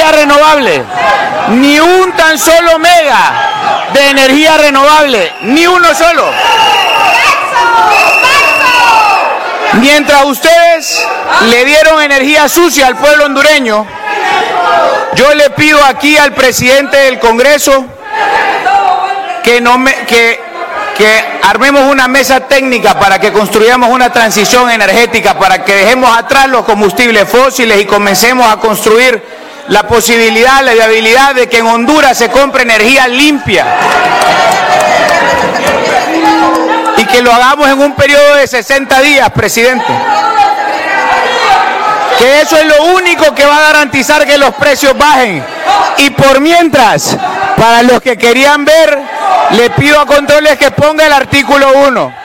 energía renovable, ni un tan solo mega de energía renovable, ni uno solo. Mientras ustedes le dieron energía sucia al pueblo hondureño, yo le pido aquí al presidente del Congreso que armemos una mesa técnica para que construyamos una transición energética, para que dejemos atrás los combustibles fósiles y comencemos a construir la posibilidad, la viabilidad de que en Honduras se compre energía limpia. Y que lo hagamos en un periodo de 60 días, presidente. Que eso es lo único que va a garantizar que los precios bajen. Y por mientras, para los que querían ver, le pido a Controles que ponga el artículo 1.